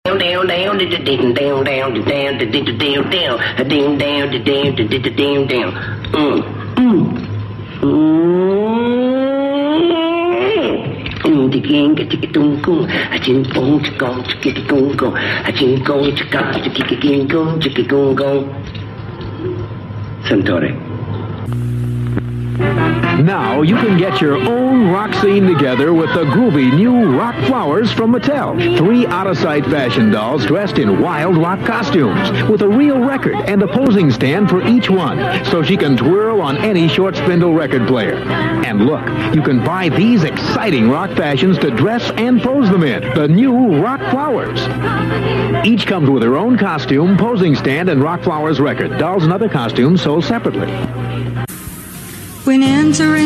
down, down, down, down, down, down, down, down, down, Santore. Now you can get your own rock scene together with the groovy new Rock Flowers from Mattel. 3 out-of-sight fashion dolls dressed in wild rock costumes with a real record and a posing stand for each one so she can twirl on any short spindle record player. And look, you can buy these exciting rock fashions to dress and pose them in. The new Rock Flowers. Each comes with her own costume, posing stand, and Rock Flowers record. Dolls and other costumes sold separately. When entering